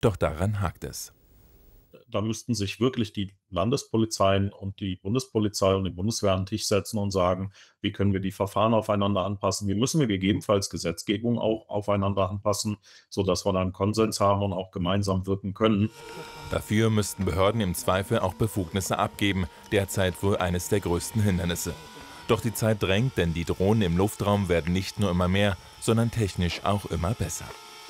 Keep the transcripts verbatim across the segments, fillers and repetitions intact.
Doch daran hakt es. Da müssten sich wirklich die Landespolizeien und die Bundespolizei und die Bundeswehr an den Tisch setzen und sagen: „Wie können wir die Verfahren aufeinander anpassen? Wie müssen wir gegebenenfalls Gesetzgebung auch aufeinander anpassen, sodass wir da 'n Konsens haben und auch gemeinsam wirken können?“ Dafür müssten Behörden im Zweifel auch Befugnisse abgeben, derzeit wohl eines der größten Hindernisse. Doch die Zeit drängt, denn die Drohnen im Luftraum werden nicht nur immer mehr, sondern technisch auch immer besser.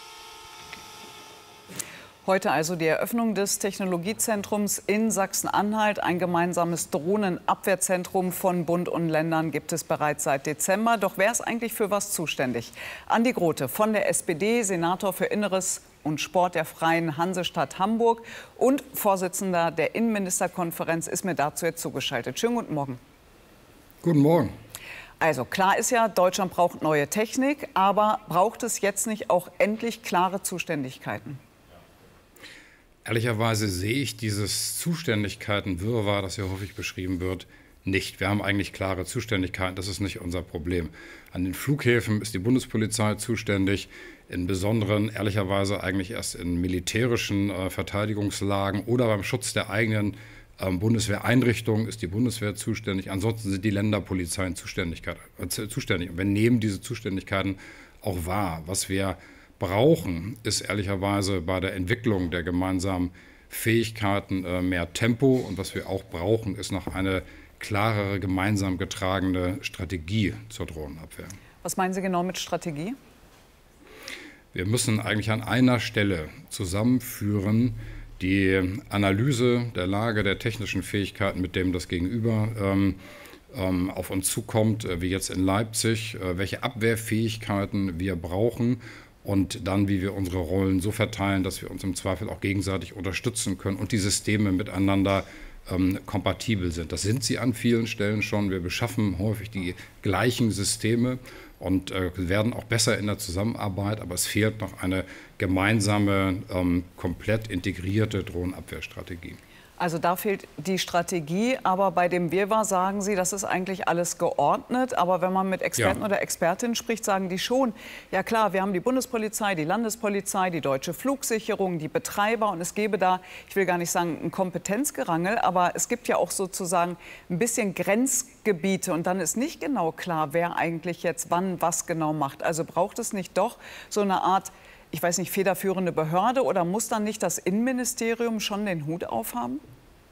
Heute also die Eröffnung des Technologiezentrums in Sachsen-Anhalt. Ein gemeinsames Drohnenabwehrzentrum von Bund und Ländern gibt es bereits seit Dezember. Doch wer ist eigentlich für was zuständig? Andi Grote von der S P D, Senator für Inneres und Sport der Freien Hansestadt Hamburg und Vorsitzender der Innenministerkonferenz ist mir dazu jetzt zugeschaltet. Schönen guten Morgen. Guten Morgen. Also klar ist ja, Deutschland braucht neue Technik, aber braucht es jetzt nicht auch endlich klare Zuständigkeiten? Ehrlicherweise sehe ich dieses Zuständigkeiten-Wirrwarr, das hier häufig beschrieben wird, nicht. Wir haben eigentlich klare Zuständigkeiten, das ist nicht unser Problem. An den Flughäfen ist die Bundespolizei zuständig, in besonderen, ehrlicherweise eigentlich erst in militärischen äh, Verteidigungslagen oder beim Schutz der eigenen ähm, Bundeswehreinrichtungen ist die Bundeswehr zuständig. Ansonsten sind die Länderpolizeien Zuständigkeit, äh, zuständig. Und wir nehmen diese Zuständigkeiten auch wahr. Was wir brauchen, ist ehrlicherweise bei der Entwicklung der gemeinsamen Fähigkeiten äh, mehr Tempo. Und was wir auch brauchen, ist noch eine klarere, gemeinsam getragene Strategie zur Drohnenabwehr. Was meinen Sie genau mit Strategie? Wir müssen eigentlich an einer Stelle zusammenführen, die Analyse der Lage der technischen Fähigkeiten, mit dem das Gegenüber ähm, ähm, auf uns zukommt, äh, wie jetzt in Leipzig, äh, welche Abwehrfähigkeiten wir brauchen. Und dann, wie wir unsere Rollen so verteilen, dass wir uns im Zweifel auch gegenseitig unterstützen können und die Systeme miteinander ähm, kompatibel sind. Das sind sie an vielen Stellen schon. Wir beschaffen häufig die gleichen Systeme und äh, werden auch besser in der Zusammenarbeit. Aber es fehlt noch eine gemeinsame, ähm, komplett integrierte Drohnenabwehrstrategie. Also da fehlt die Strategie, aber bei dem Wirrwarr sagen Sie, das ist eigentlich alles geordnet. Aber wenn man mit Experten Ja. oder Expertinnen spricht, sagen die schon, ja klar, wir haben die Bundespolizei, die Landespolizei, die Deutsche Flugsicherung, die Betreiber und es gäbe da, ich will gar nicht sagen ein Kompetenzgerangel, aber es gibt ja auch sozusagen ein bisschen Grenzgebiete und dann ist nicht genau klar, wer eigentlich jetzt wann was genau macht. Also braucht es nicht doch so eine Art, ich weiß nicht, federführende Behörde oder muss dann nicht das Innenministerium schon den Hut aufhaben?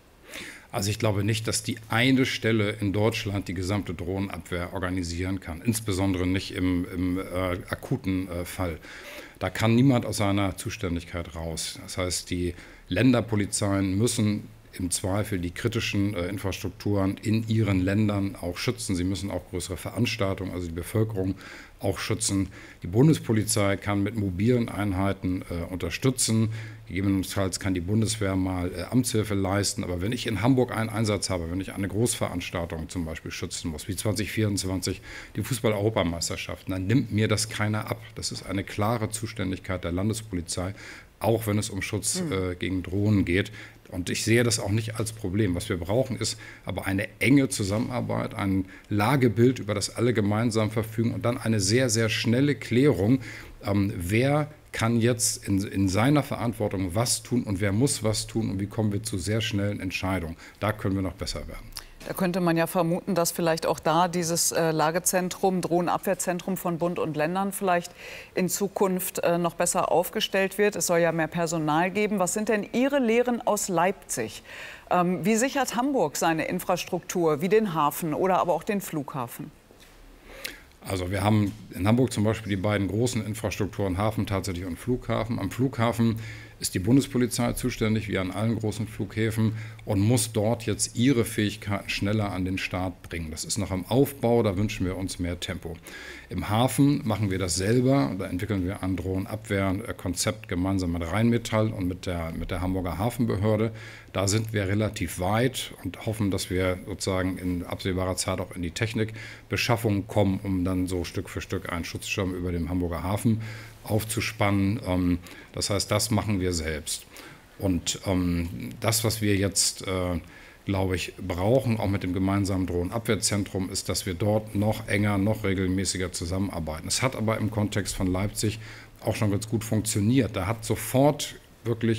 Also ich glaube nicht, dass die eine Stelle in Deutschland die gesamte Drohnenabwehr organisieren kann, insbesondere nicht im, im äh, akuten äh, Fall. Da kann niemand aus seiner Zuständigkeit raus. Das heißt, die Länderpolizeien müssen im Zweifel die kritischen äh, Infrastrukturen in ihren Ländern auch schützen. Sie müssen auch größere Veranstaltungen, also die Bevölkerung, auch schützen. Die Bundespolizei kann mit mobilen Einheiten äh, unterstützen. Gegebenenfalls kann die Bundeswehr mal äh, Amtshilfe leisten. Aber wenn ich in Hamburg einen Einsatz habe, wenn ich eine Großveranstaltung zum Beispiel schützen muss, wie zwanzig vierundzwanzig die Fußball-Europameisterschaften, dann nimmt mir das keiner ab. Das ist eine klare Zuständigkeit der Landespolizei, auch wenn es um Schutz äh, gegen Drohnen geht. Und ich sehe das auch nicht als Problem. Was wir brauchen, ist aber eine enge Zusammenarbeit, ein Lagebild, über das alle gemeinsam verfügen und dann eine sehr, sehr schnelle Klärung, ähm, wer kann jetzt in, in seiner Verantwortung was tun und wer muss was tun und wie kommen wir zu sehr schnellen Entscheidungen. Da können wir noch besser werden. Da könnte man ja vermuten, dass vielleicht auch da dieses äh, Lagezentrum, Drohnenabwehrzentrum von Bund und Ländern vielleicht in Zukunft äh, noch besser aufgestellt wird. Es soll ja mehr Personal geben. Was sind denn Ihre Lehren aus Leipzig? Ähm, wie sichert Hamburg seine Infrastruktur, wie den Hafen oder aber auch den Flughafen? Also wir haben in Hamburg zum Beispiel die beiden großen Infrastrukturen, Hafen tatsächlich und Flughafen. Am Flughafen ist die Bundespolizei zuständig, wie an allen großen Flughäfen, und muss dort jetzt ihre Fähigkeiten schneller an den Start bringen. Das ist noch im Aufbau, da wünschen wir uns mehr Tempo. Im Hafen machen wir das selber, da entwickeln wir ein Drohnenabwehrkonzept gemeinsam mit Rheinmetall und mit der, mit der Hamburger Hafenbehörde. Da sind wir relativ weit und hoffen, dass wir sozusagen in absehbarer Zeit auch in die Technikbeschaffung kommen, um dann so Stück für Stück einen Schutzschirm über dem Hamburger Hafen aufzuspannen. Das heißt, das machen wir selbst. Und das, was wir jetzt, glaube ich, brauchen, auch mit dem gemeinsamen Drohnenabwehrzentrum, ist, dass wir dort noch enger, noch regelmäßiger zusammenarbeiten. Es hat aber im Kontext von Leipzig auch schon ganz gut funktioniert. Da hat sofort wirklich